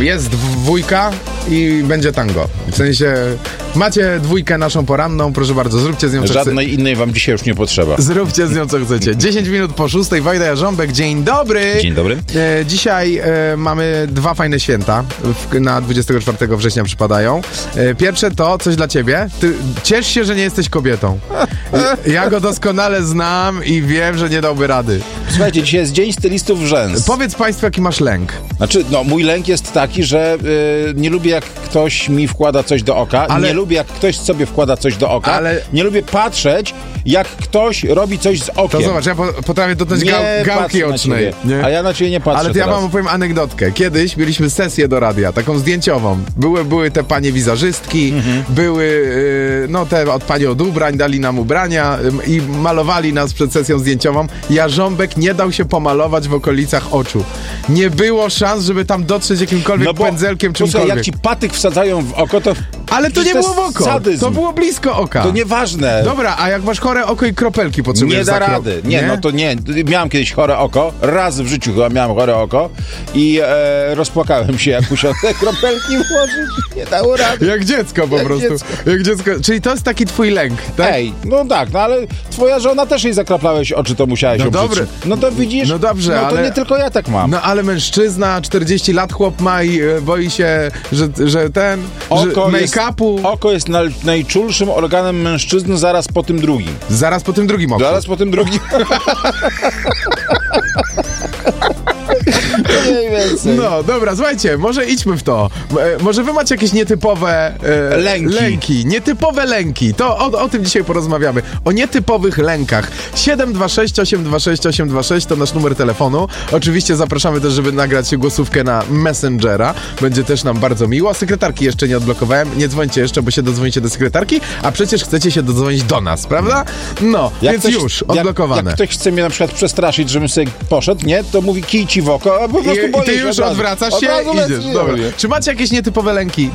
jest dwójka i będzie tango. W sensie macie dwójkę naszą poranną, proszę bardzo, zróbcie z nią co Żadnej innej wam dzisiaj już nie potrzeba. Zróbcie z nią co chcecie. 10 minut po 6, Wajda Jarząbek, dzień dobry. Dzień dobry. Dzisiaj mamy dwa fajne święta, na 24 września przypadają. Pierwsze to coś dla ciebie. Ty ciesz się, że nie jesteś kobietą. Ja go doskonale znam i wiem, że nie dałby rady. Słuchajcie, dzisiaj jest Dzień Stylistów Rzęs. Powiedz państwu, jaki masz lęk. Znaczy, mój lęk jest taki, że nie lubię, jak ktoś mi wkłada coś do oka, nie lubię, jak ktoś sobie wkłada coś do oka, nie lubię patrzeć, jak ktoś robi coś z okiem. To zobacz, ja potrafię dotknąć gałki ocznej. Nie? A ja na ciebie nie patrzę. Ale to ja wam opowiem anegdotkę. Kiedyś mieliśmy sesję do radia, taką zdjęciową. Były te panie wizerzystki, były te od pani od ubrań, dali nam ubrania i malowali nas przed sesją zdjęciową. Jarząbek nie dał się pomalować w okolicach oczu. Nie było szans, żeby tam dotrzeć jakimkolwiek pędzelkiem, czymkolwiek. Jak ci patyk wsadzają w oko, to... Ale to nie było w oko. Sadyzm. To było blisko oka. To nieważne. Dobra, a jak masz chore oko i kropelki potrzebujesz? Nie da rady. Nie? Miałem kiedyś chore oko. Raz w życiu chyba miałem chore oko i rozpłakałem się, jak musiałem te kropelki włożyć. Nie dało rady. Jak dziecko po prostu. Jak dziecko. Czyli to jest taki twój lęk, tak? Ej, ale twoja żona też jej zaklaplałeś oczy, to musiałeś dobry. No to widzisz? No dobrze, to ale... nie tylko ja tak mam. No ale mężczyzna, 40 lat chłop ma i boi się, że make-upu... Oko jest najczulszym organem mężczyzny zaraz po tym drugim. Zaraz po tym drugim oku. Zaraz po tym drugim. Mniej więcej. No, dobra, słuchajcie, może idźmy w to. Może wy macie jakieś nietypowe lęki. Nietypowe lęki. To o tym dzisiaj porozmawiamy. O nietypowych lękach. 726 826 826 to nasz numer telefonu. Oczywiście zapraszamy też, żeby nagrać głosówkę na Messengera. Będzie też nam bardzo miło. Sekretarki jeszcze nie odblokowałem. Nie dzwońcie jeszcze, bo się dodzwonicie do sekretarki, a przecież chcecie się dodzwonić do nas, prawda? No, więc już, odblokowane. Jak ktoś chce mnie na przykład przestraszyć, żebym sobie poszedł, nie? To mówi kij ci w oko, a po prostu I ty już odwracasz się i idziesz. Dobra. Czy macie jakieś nietypowe lęki?